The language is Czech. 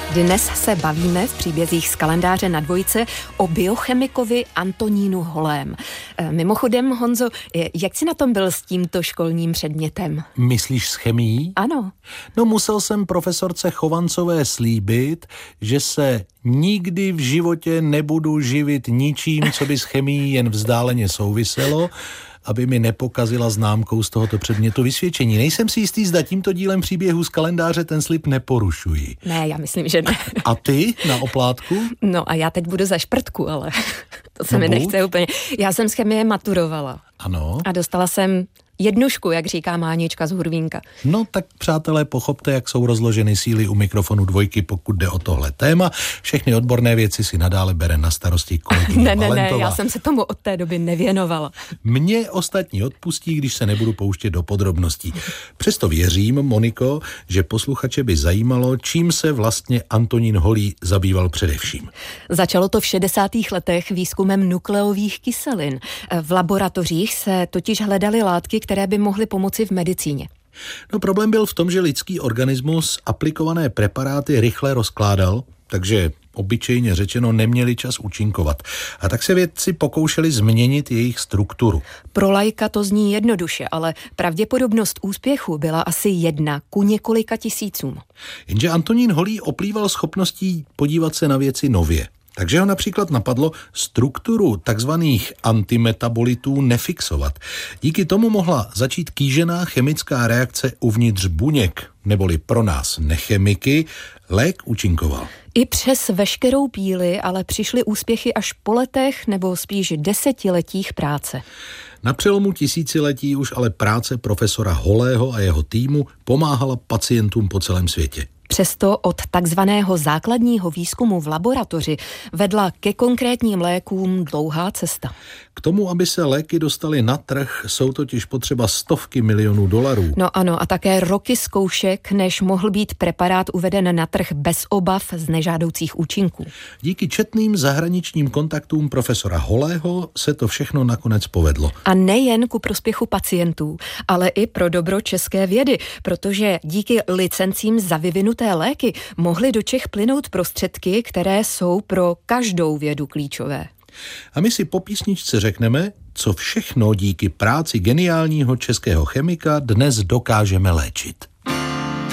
Dnes se bavíme v příbězích z kalendáře na dvojce o biochemikovi Antonínu Holém. Mimochodem, Honzo, jak jsi na tom byl s tímto školním předmětem? Myslíš s chemií? Ano. No, musel jsem profesorce Chovancové slíbit, že se nikdy v životě nebudu živit ničím, co by s chemií jen vzdáleně souviselo, aby mi nepokazila známkou z tohoto předmětu vysvědčení. Nejsem si jistý, zda tímto dílem příběhu z kalendáře ten slib neporušuji. Ne, já myslím, že ne. A ty na oplátku? No a já teď budu za šprtku, ale to se mi nechce úplně. Já jsem z chemie maturovala. Ano. A dostala jsem jednušku, jak říká Mánička z Hurvínka. No tak, přátelé, pochopte, jak jsou rozloženy síly u mikrofonu dvojky, pokud jde o tohle téma. Všechny odborné věci si nadále bere na starosti kolegyně Valentová. Ne, já jsem se tomu od té doby nevěnovala. Mě ostatní odpustí, když se nebudu pouštět do podrobností. Přesto věřím, Moniko, že posluchače by zajímalo, čím se vlastně Antonín Holý zabýval především. Začalo to v 60. letech výzkumem nukleových kyselin. V laboratořích se totiž hledaly látky, které by mohly pomoci v medicíně. No, problém byl v tom, že lidský organismus aplikované preparáty rychle rozkládal, takže obyčejně řečeno neměli čas účinkovat. A tak se vědci pokoušeli změnit jejich strukturu. Pro laika to zní jednoduše, ale pravděpodobnost úspěchu byla asi 1 ku několika tisícům. Jenže Antonín Holý oplýval schopností podívat se na věci nově. Takže ho například napadlo strukturu takzvaných antimetabolitů nefixovat. Díky tomu mohla začít kýžená chemická reakce uvnitř buněk, neboli pro nás nechemiky, lék účinkoval. I přes veškerou píli ale přišly úspěchy až po letech nebo spíš desetiletích práce. Na přelomu tisíciletí už ale práce profesora Holého a jeho týmu pomáhala pacientům po celém světě. Přesto od takzvaného základního výzkumu v laboratoři vedla ke konkrétním lékům dlouhá cesta. K tomu, aby se léky dostaly na trh, jsou totiž potřeba stovky milionů dolarů. No ano, a také roky zkoušek, než mohl být preparát uveden na trh bez obav z nežádoucích účinků. Díky četným zahraničním kontaktům profesora Holého se to všechno nakonec povedlo. A nejen ku prospěchu pacientů, ale i pro dobro české vědy, protože díky licencím za vyvinuté léky mohly do Čech plynout prostředky, které jsou pro každou vědu klíčové. A my si po písničce řekneme, co všechno díky práci geniálního českého chemika dnes dokážeme léčit.